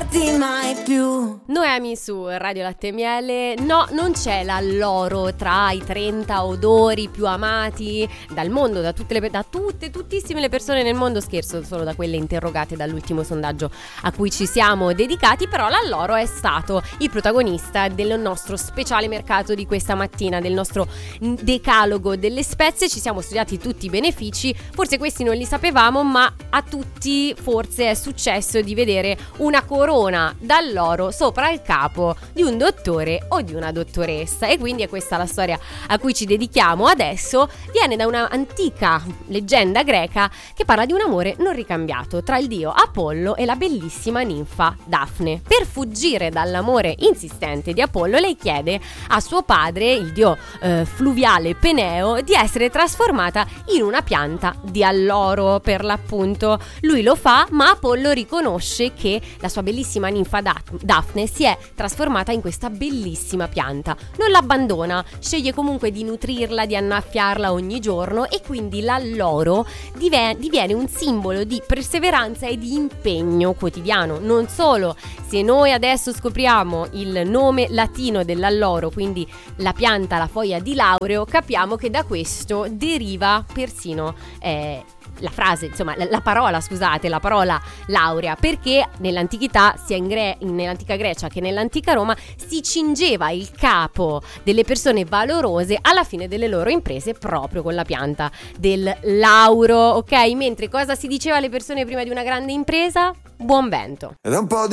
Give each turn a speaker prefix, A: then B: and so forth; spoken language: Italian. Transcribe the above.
A: lasciarti mai più.
B: Noemi su Radio Latte e Miele. No, non c'è l'alloro tra i 30 odori più amati dal mondo, da tuttissime le persone nel mondo. Scherzo, solo da quelle interrogate dall'ultimo sondaggio a cui ci siamo dedicati. Però l'alloro è stato il protagonista del nostro speciale mercato di questa mattina, del nostro decalogo delle spezie. Ci siamo studiati tutti i benefici, forse questi non li sapevamo, ma a tutti forse è successo di vedere una corona d'alloro sopra il capo di un dottore o di una dottoressa, e quindi è questa la storia a cui ci dedichiamo adesso. Viene da una antica leggenda greca che parla di un amore non ricambiato tra il dio Apollo e la bellissima ninfa Dafne. Per fuggire dall'amore insistente di Apollo, lei chiede a suo padre, il dio fluviale Peneo, di essere trasformata in una pianta di alloro, per l'appunto. Lui lo fa, ma Apollo riconosce che la sua bellissima ninfa Dafne si è trasformata in questa bellissima pianta. Non l'abbandona, sceglie comunque di nutrirla, di annaffiarla ogni giorno, e quindi l'alloro diviene un simbolo di perseveranza e di impegno quotidiano. Non solo, se noi adesso scopriamo il nome latino dell'alloro, quindi la pianta, la foglia di laureo, capiamo che da questo deriva persino la frase, insomma la parola laurea, perché nell'antichità, sia nell'antica Grecia che nell'antica Roma, si cingeva il capo delle persone valorose alla fine delle loro imprese proprio con la pianta del lauro, ok? Mentre cosa si diceva alle persone prima di una grande impresa? Buon vento.
C: Ed è un po'